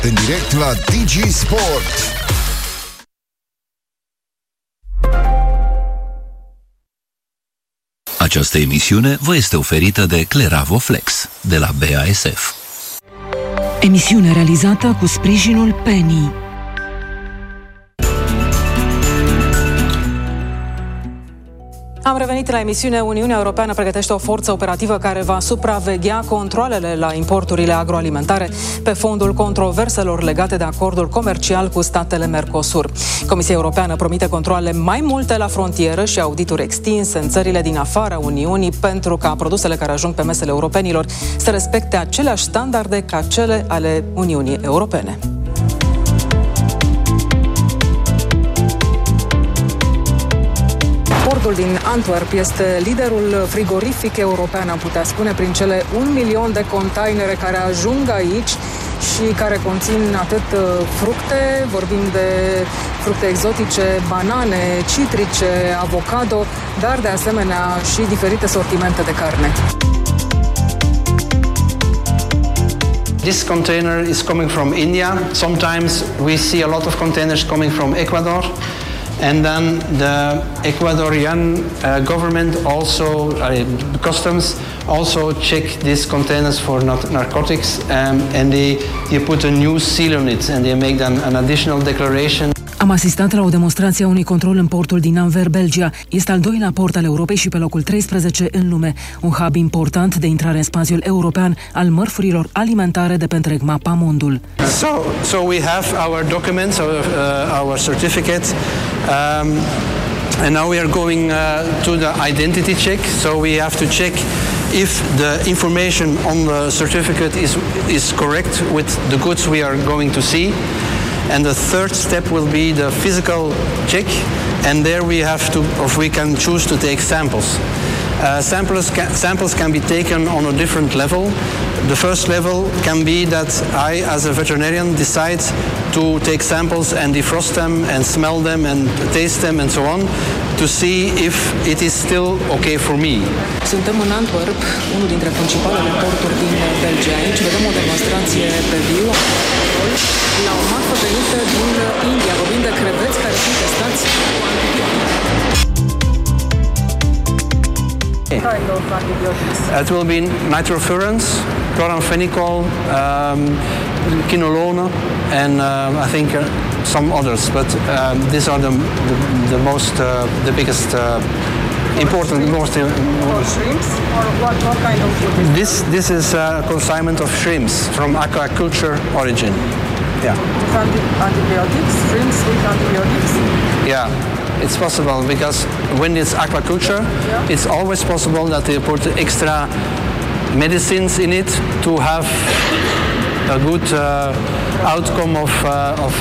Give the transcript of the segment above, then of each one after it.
în direct la Digi Sport. Această emisiune vă este oferită de Cleravo Flex, de la BASF. Emisiune realizată cu sprijinul Penny. Am revenit la emisiune. Uniunea Europeană pregătește o forță operativă care va supraveghea controalele la importurile agroalimentare pe fondul controverselor legate de acordul comercial cu statele Mercosur. Comisia Europeană promite controale mai multe la frontieră și audituri extinse în țările din afara Uniunii pentru ca produsele care ajung pe mesele europenilor să respecte aceleași standarde ca cele ale Uniunii Europene. Portul din Antwerp este liderul frigorific european, am putea spune, prin cele 1 milion de containere care ajung aici și care conțin atât fructe, vorbim de fructe exotice, banane, citrice, avocado, dar de asemenea și diferite sortimente de carne. This container is coming from India. Sometimes we see a lot of containers coming from Ecuador. And then the Ecuadorian government also, customs also check these containers for narcotics, and they put a new seal on it, and they make then an additional declaration. Am asistat la o demonstrație a unui control în portul din Anvers, Belgia. Este al doilea port al Europei și pe locul 13 în lume. Un hub important de intrare în spațiul european al mărfurilor alimentare de pe întreg mapamondul. So we have our documents, our certificates, and now we are going to the identity check. So we have to check if the information on the certificate is correct with the goods we are going to see. And the third step will be the physical check, and there we can choose to take samples. Samples can be taken on a different level. The first level can be that I, as a veterinarian, decide to take samples and defrost them and smell them and taste them and so on to see if it is still okay for me. Suntem în Antwerp, unul dintre principalele porturi din Belgia. Aici vedem o demonstrație pe viu la o marfă venită din India. Vorbim de creveți care sunt testați. It will be nitrofurans, chloramphenicol, quinolone, and I think some others. But these are the biggest important. Shrimps, or what kind of food? This is a consignment of shrimps from aquaculture origin. Yeah. Antibiotics, shrimps with antibiotics. Yeah. It's possible because when it's aquaculture, it's always possible that they put extra medicines in it to have a good outcome of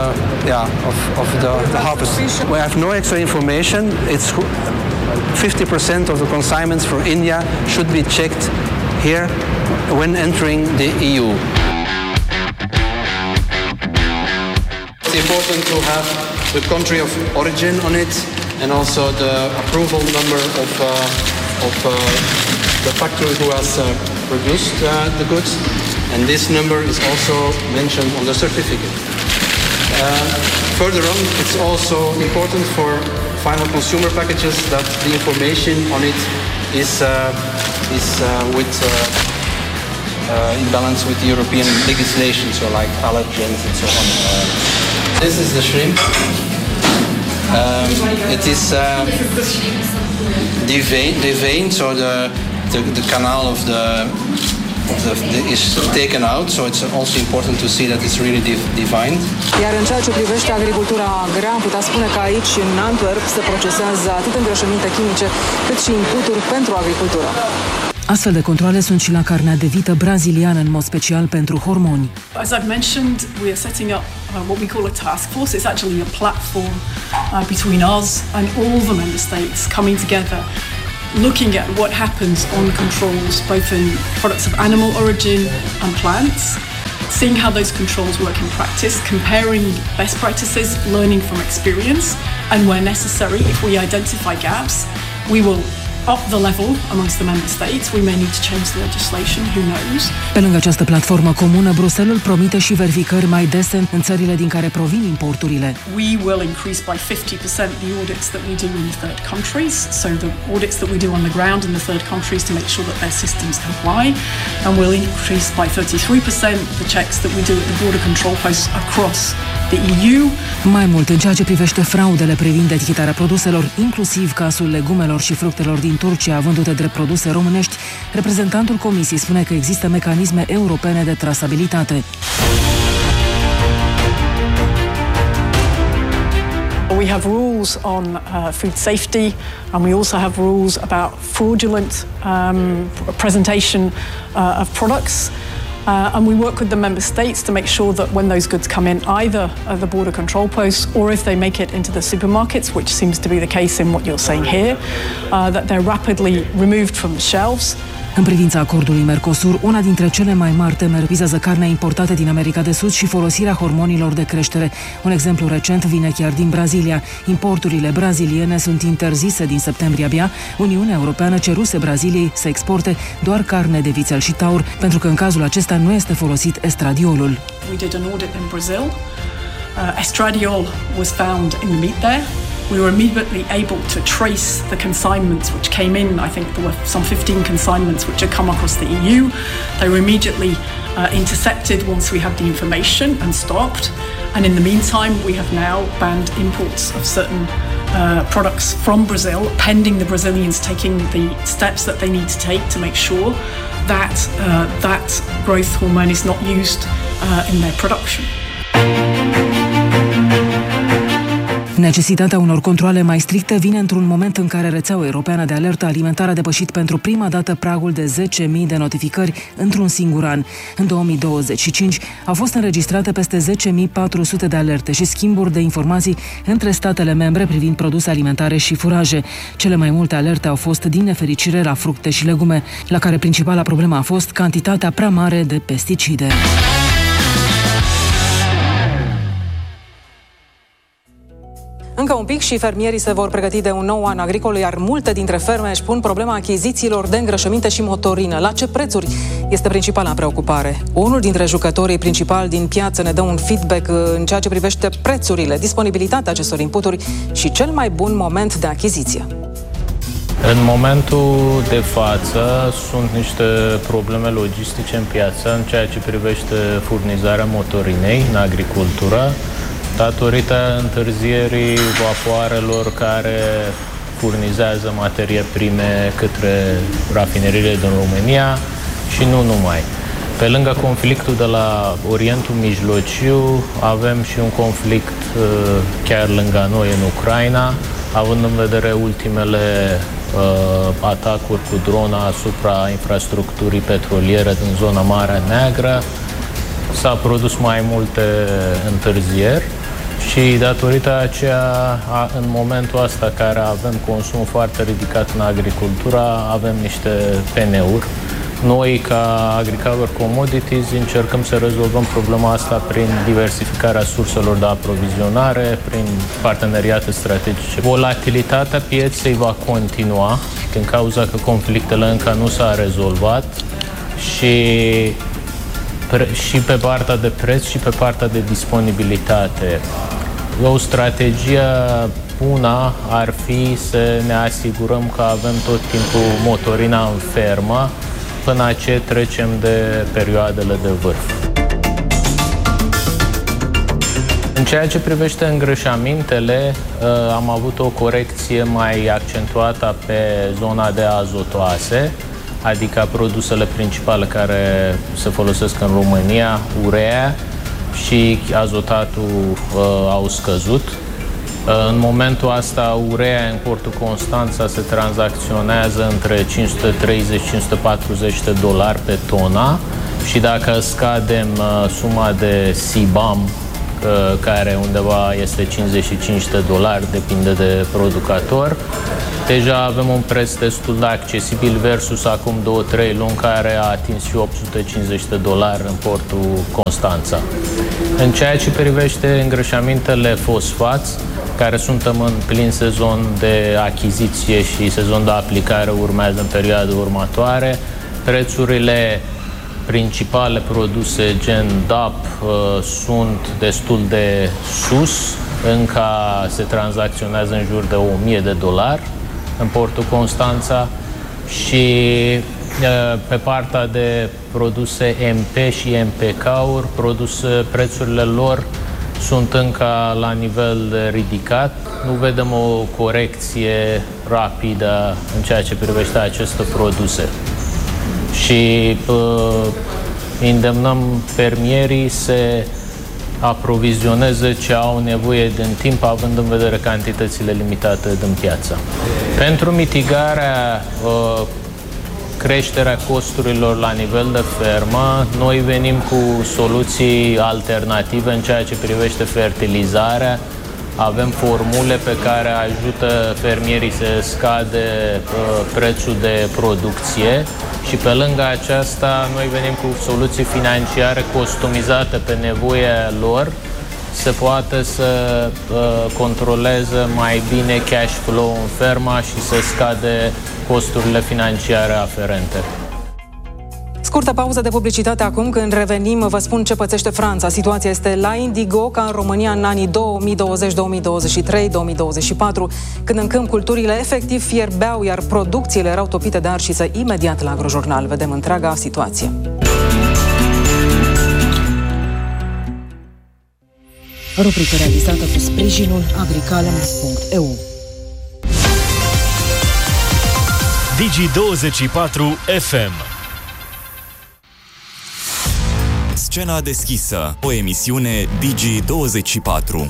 the harvest. We have no extra information. It's 50% of the consignments for India should be checked here when entering the EU. It's important to have the country of origin on it, and also the approval number of the factory who has produced the goods, and this number is also mentioned on the certificate. Further on, it's also important for final consumer packages that the information on it is in balance with the European legislation, so like allergens and so on. This is the shrimp. It is deveined, so the canal of the is taken out, so it's also important to see that it's really deveined. Iar în ceea ce privește agricultura grea, am putea spune că aici, în Antwerp, se procesează atât îngrășăminte chimice, cât și inputuri pentru agricultură. Astfel de controale sunt și la carnea de vită braziliană, în mod special pentru hormoni. As I've mentioned, we are setting up what we call a task force. It's actually a platform between us and all the member states coming together, looking at what happens on controls, both in products of animal origin and plants, seeing how those controls work in practice, comparing best practices, learning from experience, and where necessary, if we identify gaps, we will up the level amongst the member states. We may need to change the legislation, who knows. Pe lângă această platformă comună, Bruxelles promite și verificări mai dese în țările din care provin importurile. We will increase by 50% the audits that we do in third countries, so the audits that we do on the ground in the third countries to make sure that their systems comply, and we'll increase by 33% the checks that we do at the border control posts across the EU. Mai mult, în ceea ce privește fraudele privind etichetarea produselor, inclusiv cazul legumelor și fructelor din Turcia vândute drept produse românești, reprezentantul Comisiei spune că există mecanisme europene de trasabilitate. We have rules on food safety, and we also have rules about fraudulent presentation of products. And we work with the member states to make sure that when those goods come in, either at the border control posts or if they make it into the supermarkets, which seems to be the case in what you're saying here, that they're rapidly removed from the shelves. În privința acordului Mercosur, una dintre cele mai mari temeri vizează carnea importată din America de Sud și folosirea hormonilor de creștere. Un exemplu recent vine chiar din Brazilia. Importurile braziliene sunt interzise din septembrie abia. Uniunea Europeană ceruse Braziliei să exporte doar carne de vițel și taur, pentru că în cazul acesta nu este folosit estradiolul. We did an audit in Brazil. Estradiol was found in the meat there. We were immediately able to trace the consignments which came in. I think there were some 15 consignments which had come across the EU. They were immediately intercepted once we had the information and stopped. And in the meantime, we have now banned imports of certain products from Brazil, pending the Brazilians taking the steps that they need to take to make sure that that growth hormone is not used in their production. Necesitatea unor controale mai stricte vine într-un moment în care rețeaua europeană de alertă alimentară a depășit pentru prima dată pragul de 10.000 de notificări într-un singur an. În 2025 au fost înregistrate peste 10.400 de alerte și schimburi de informații între statele membre privind produse alimentare și furaje. Cele mai multe alerte au fost, din nefericire, la fructe și legume, la care principala problemă a fost cantitatea prea mare de pesticide. Încă un pic și fermierii se vor pregăti de un nou an agricol, iar multe dintre ferme își pun problema achizițiilor de îngrășăminte și motorină. La ce prețuri este principala preocupare? Unul dintre jucătorii principali din piață ne dă un feedback în ceea ce privește prețurile, disponibilitatea acestor inputuri și cel mai bun moment de achiziție. În momentul de față sunt niște probleme logistice în piață în ceea ce privește furnizarea motorinei în agricultură, datorită întârzierii vapoarelor care furnizează materie prime către rafineriile din România și nu numai. Pe lângă conflictul de la Orientul Mijlociu, avem și un conflict chiar lângă noi în Ucraina, având în vedere ultimele atacuri cu drona asupra infrastructurii petroliere din zona Marea Neagră. S-a produs mai multe întârzieri și datorită aceea, în momentul ăsta care avem consum foarte ridicat în agricultură, avem niște PN-uri. Noi, ca Agriculture Commodities, încercăm să rezolvăm problema asta prin diversificarea surselor de aprovizionare, prin parteneriate strategice. Volatilitatea pieței va continua din cauza că conflictele încă nu s-au rezolvat și pe partea de preț și pe partea de disponibilitate. O strategie bună ar fi să ne asigurăm că avem tot timpul motorina în fermă până ce trecem de perioadele de vârf. În ceea ce privește îngrășămintele, am avut o corecție mai accentuată pe zona de azotoase, adică produsele principale care se folosesc în România, urea și azotatul au scăzut. În momentul ăsta, urea în portul Constanța se tranzacționează între 530-540 de dolari pe tona și dacă scadem suma de CBAM, care undeva este 55 de dolari, depinde de producător, deja avem un preț destul de accesibil versus acum 2-3 luni care a atins și 850 de dolari în portul Constanța. În ceea ce privește îngrășămintele fosfați, care suntem în plin sezon de achiziție și sezon de aplicare urmează în perioada următoare. Prețurile principale produse gen DAP sunt destul de sus, încă se tranzacționează în jur de $1.000 în portul Constanța și pe partea de produse MP și MPK-uri, prețurile lor sunt încă la nivel ridicat. Nu vedem o corecție rapidă în ceea ce privește aceste produse. Și îndemnăm fermierii să aprovizioneze ce au nevoie din timp, având în vedere cantitățile limitate din piață. Pentru mitigarea creșterea costurilor la nivel de fermă, noi venim cu soluții alternative în ceea ce privește fertilizarea. Avem formule pe care ajută fermierii să scade prețul de producție și pe lângă aceasta noi venim cu soluții financiare customizate pe nevoia lor, se poate să controleze mai bine cash flow în ferma și să scade costurile financiare aferente. Scurtă pauză de publicitate acum, când revenim vă spun ce pățește Franța. Situația este la indigo ca în România în anii 2020, 2023, 2024, când în câmp culturile efectiv fierbeau, iar producțiile erau topite de arșiță. Imediat la Agrojurnal vedem întreaga situație. Rubrică realizată cu sprijinul agricalem.eu. Digi24 FM. Scena deschisă, o emisiune Digi24.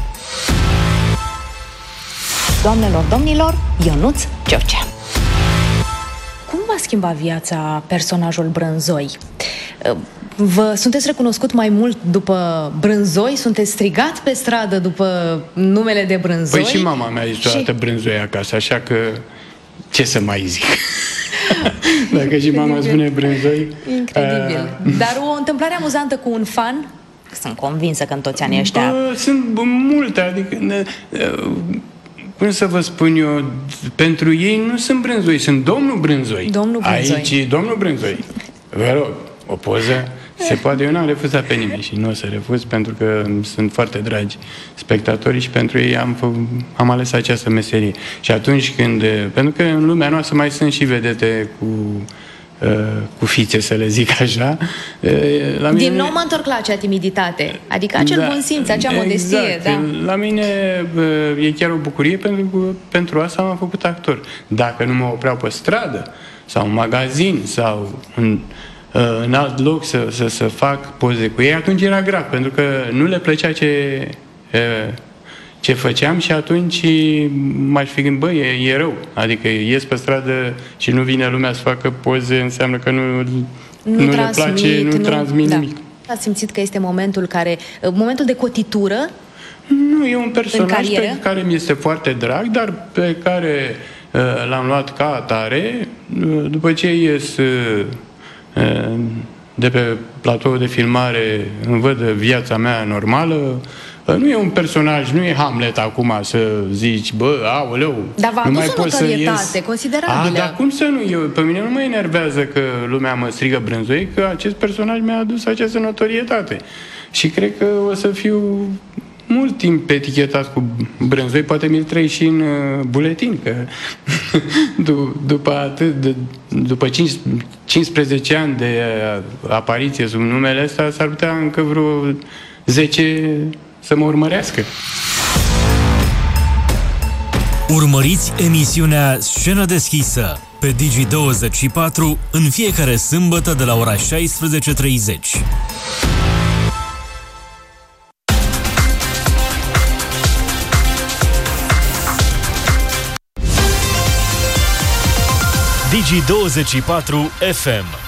Doamnelor, domnilor, Ionuț George. Cum v-a schimbat viața personajul Brânzoi? Sunteți recunoscut mai mult după Brânzoi? Sunteți strigat pe stradă după numele de Brânzoi? Păi și mama mea zice toată Brânzoi acasă, așa că ce să mai zic? Dacă și mama spune Brânzoi... Incredibil. Dar o întâmplare amuzantă cu un fan? Sunt convinsă că în toți anii ăștia... Sunt multe, adică... Cum să vă spun eu, pentru ei nu sunt Brânzoi, sunt domnul Brânzoi. Domnul Brânzoi. Aici, domnul Brânzoi. Vă rog, o poză se poate. Eu n-am refuzat pe nimeni și nu o să refuz, pentru că sunt foarte dragi spectatorii și pentru ei am ales această meserie. Și atunci când... Pentru că în lumea noastră mai sunt și vedete cu fițe, să le zic așa. La mine, din nou mă întorc la acea timiditate, adică acel bun simț, acea modestie. Exact. Da. La mine e chiar o bucurie, pentru că pentru asta m-am făcut actor. Dacă nu mă opreau pe stradă sau în magazin sau în alt loc să fac poze cu ei, atunci era grav, pentru că nu le plăcea ce făceam și atunci m-aș fi gândit, e rău. Adică ies pe stradă și nu vine lumea să facă poze, înseamnă că nu le place, nu transmit nimic. Ați simțit că este momentul de cotitură? Nu, e un personaj pe care mi este foarte drag, dar pe care l-am luat ca atare. După ce ies de pe platoul de filmare, îmi văd viața mea normală. Nu e un personaj, nu e Hamlet acum să zici, aoleu, dar v-a adus o notorietate considerabilă. Dar cum să nu? Pe mine nu mă enervează că lumea mă strigă Brânzoi, că acest personaj mi-a adus această notorietate. Și cred că o să fiu mult timp etichetat cu Brânzoi, poate mi-l trăi și în buletin, că după 15 ani de apariție sub numele ăsta, s-ar putea încă vreo 10 să mă urmărească. Urmăriți emisiunea Scenă deschisă pe Digi24 în fiecare sâmbătă de la ora 16:30. Digi24 FM.